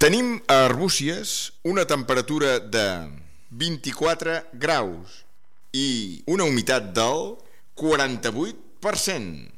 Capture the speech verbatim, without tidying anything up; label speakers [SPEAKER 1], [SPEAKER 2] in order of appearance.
[SPEAKER 1] Tenim a Arbúcies una temperatura de vint-i-quatre graus i una humitat del quaranta-vuit per cent.